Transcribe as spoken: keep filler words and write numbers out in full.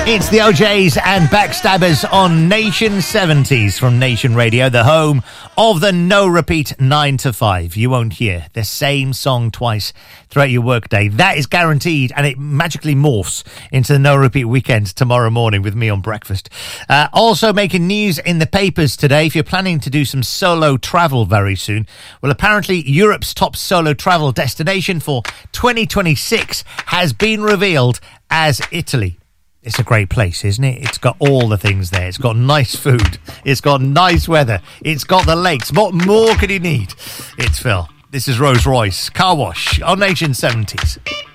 It's the O Js and Backstabbers on Nation seventies from Nation Radio, the home of the no repeat nine to five. You won't hear the same song twice throughout your workday. That is guaranteed, and it magically morphs into the no repeat weekend tomorrow morning with me on breakfast. Uh, also making news in the papers today, if you're planning to do some solo travel very soon, well, apparently Europe's top solo travel destination for twenty twenty-six has been revealed as Italy. It's a great place, isn't it? It's got all the things there. It's got nice food. It's got nice weather. It's got the lakes. What more could you need? It's Phil. This is Rose Royce. Car Wash on Nation seventies.